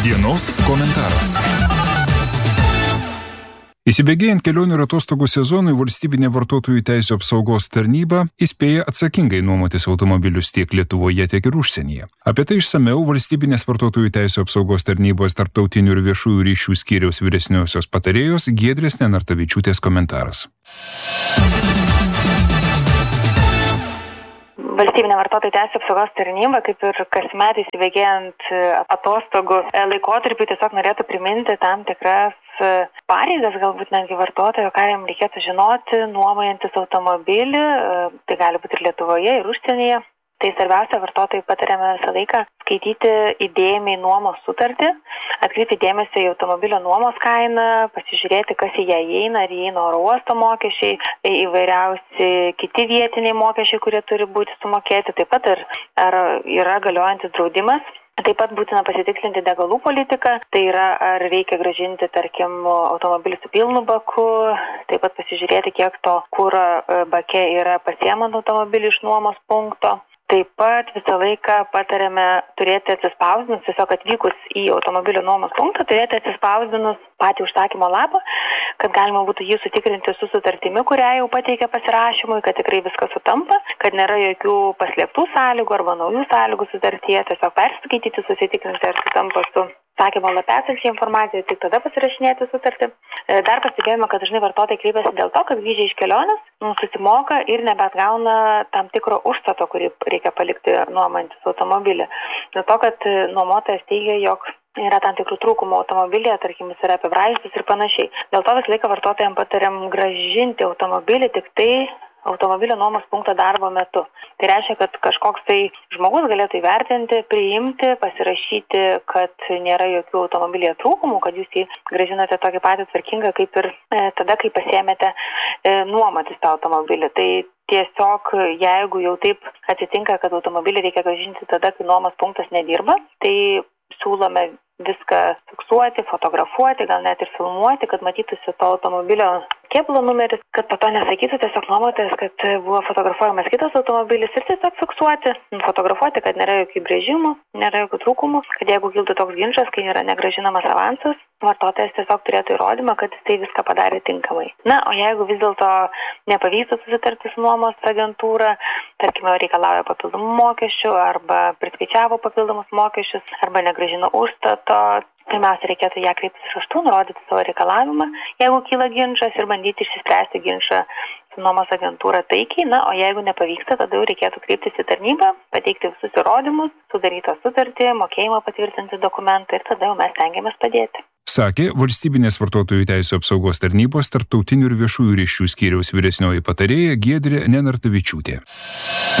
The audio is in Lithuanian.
Dienos komentaras. Įsibėgėjant kelionių ir atostogų sezonui, Valstybinė vartotojų teisių apsaugos tarnyba įspėja atsakingai nuomotis automobilius tiek Lietuvoje, tiek ir užsienyje. Apie tai išsamiau Valstybinės vartotojų teisių apsaugos tarnybos tarptautinių ir viešųjų ryšių skyriaus vyresniosios patarėjos Giedrės Nenartavičiūtės komentaras. Valstybinė vartotojų teisių apsaugos tarnyba, kaip ir kasmet įsibėgėjant atostogų laikotarpį, tiesiog norėtų priminti tam tikras pareigas, galbūt netgi vartotojo, ką jam reikėtų žinoti, nuomojantis automobilį, tai gali būti ir Lietuvoje, ir užsienyje. Tai svarbiausia, vartotojai patariame visą laiką skaityti įdėmiai nuomos sutartį, atkreipti dėmesį į automobilio nuomos kainą, pasižiūrėti, kas į ją įeina, ar įeina oro uosto mokesčiai, įvairiausi kiti vietiniai mokesčiai, kurie turi būti sumokėti, taip pat ar yra galiojantis draudimas. Taip pat būtina pasitikslinti degalų politiką, tai yra ar reikia grąžinti, tarkim, automobilį su pilnu baku, taip pat pasižiūrėti, kiek to kuro bake yra pasiemant automobilį iš nuomos punkto. Taip pat visą laiką patariame turėti atsispausdinus, tiesiog atvykus į automobilio nuomos punktą, turėti atsispausdinus patį užsakymo lapą, kad galima būtų jį sutikrinti su sutartimi, kurią jau pateikė pasirašymui, kad tikrai viskas sutampa, kad nėra jokių paslėptų sąlygų arba naujų sąlygų sutartyje, tiesiog perskaityti, susitikrinti, ar sutampa su sakymo lape esančią informaciją, tik tada pasirašinėti sutartį. Dar pastebėjome, kad dažnai vartotojai kreipiasi dėl to, kad grįžę iš kelionės susimoka ir nebeatgauna tam tikro užstato, kurį reikia palikti nuomojantis automobilį. Dėl to, kad nuomotojas teigia, jog yra tam tikrų trūkumų automobilyje, tarkim, jis yra apibraizgytas ir panašiai. Dėl to visą laiką vartotojams patariam grąžinti automobilį tik tai automobilio nuomos punkto darbo metu. Tai reiškia, kad kažkoks tai žmogus galėtų įvertinti, priimti, pasirašyti, kad nėra jokių automobilyje trūkumų, kad jūs jį grąžinote tokį patį tvarkingą, kaip ir tada, kai pasiėmėte nuomotis tą automobilį. Tai tiesiog, jeigu jau taip atsitinka, kad automobilį reikia grąžinti tada, kai nuomos punktas nedirba, tai siūlome viską fiksuoti, fotografuoti, gal net ir filmuoti, kad matytųsi to automobilio kėbulo numeris, kad po to nesakytų tiesiog nuomotojas, kad buvo fotografuojamas kitas automobilis ir tiesiog fiksuoti, fotografuoti, kad nėra jokių brėžimų, nėra jokių trūkumų, kad jeigu kiltų toks ginčas, kai yra negrąžinamas avansas, vartotojas tiesiog turėtų įrodymą, kad jis tai viską padarė tinkamai. Na, o jeigu vis dėlto nepavyksta susitarti su nuomos agentūra, tarkime, reikalauja papildomų mokesčių arba priskaičiavo papildomus mokesčius arba negrąžino užstato, pirmiausia, reikėtų ją kreiptis raštu, nurodyti savo reikalavimą, jeigu kyla ginčas ir bandyti išsispręsti ginčą su nuomos agentūra taikiai. Na, o jeigu nepavyksta, tada jau reikėtų kreiptis į tarnybą, pateikti visus įrodymus, sudarytą sutartį, mokėjimą patvirtinti dokumentą ir tada jau mes stengiamės padėti. Sakė Valstybinės vartotojų teisių apsaugos tarnybos tarptautinių ir viešųjų ryšių skyriaus vyresnioji patarėja Giedrė Nenartavičiūtė.